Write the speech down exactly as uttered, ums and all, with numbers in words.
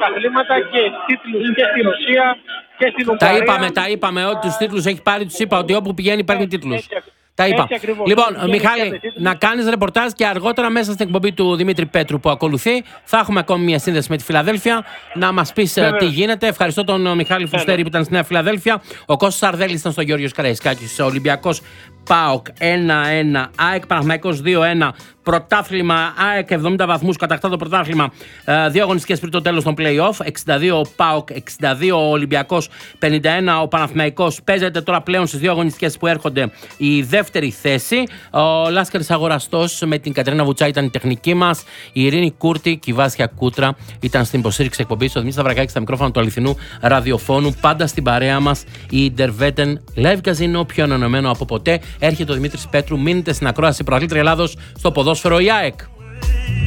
πρωταθλήματα και τίτλους και στην Ρωσία και στην Ουγγαρία. Τα είπαμε, τα είπαμε ότι τους τίτλους έχει πάρει, τους είπα ότι όπου πηγαίνει παίρνει τίτλους. Έτσι, Τα είπα. έτσι ακριβώς. Λοιπόν, Έτσι, Μιχάλη, έτσι, να κάνεις ρεπορτάζ και αργότερα μέσα στην εκπομπή του Δημήτρη Πέτρου που ακολουθεί. Θα έχουμε ακόμη μια σύνδεση με τη Φιλαδέλφια. Να μας πεις Βέβαια. τι γίνεται. Ευχαριστώ τον Μιχάλη Φουστέρη που ήταν στη Νέα Φιλαδέλφια. Ο Κώστας Σαρδέλης ήταν στο Γιώργος Καραϊσκάκης. Ο Ολυμπιακός ΠΑΟΚ ένα ένα, ΑΕΚ Παναθηναϊκός δύο ένα. Πρωτάθλημα ΑΕΚ εβδομήντα βαθμούς, κατακτά το πρωτάθλημα. Δύο αγωνιστικές πριν το τέλος των play-off. εξήντα δύο ο ΠΑΟΚ, εξήντα δύο ο Ολυμπιακός, πενήντα ένα ο Παναθηναϊκός. Παίζεται τώρα πλέον στις δύο αγωνιστικές που έρχονται η δεύτερη θέση. Ο Λάσκαρης Αγοραστός με την Κατερίνα Βουτσά ήταν η τεχνική μας. Η Ειρήνη Κούρτη και η Βάσια Κούτρα ήταν στην υποστήριξη εκπομπής. Ο Δημήτρης Σταυρακάκης στα μικρόφωνα του αληθινού ραδιοφώνου. Πάντα στην παρέα μας η Interveten Live Casino, πιο ανανεωμένο από ποτέ. Έρχεται ο Δημήτρης Πέτρου. Μείνετε στην ακρόαση, προαθλήτρια Ελλάδος στο ποδόσφαιρο η ΑΕΚ.